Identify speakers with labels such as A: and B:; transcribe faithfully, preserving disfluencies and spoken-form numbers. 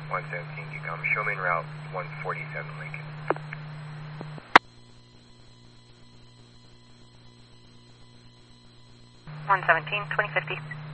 A: one seventeen Gecom, show main route one forty-seven Lincoln.
B: one seventeen, twenty fifty.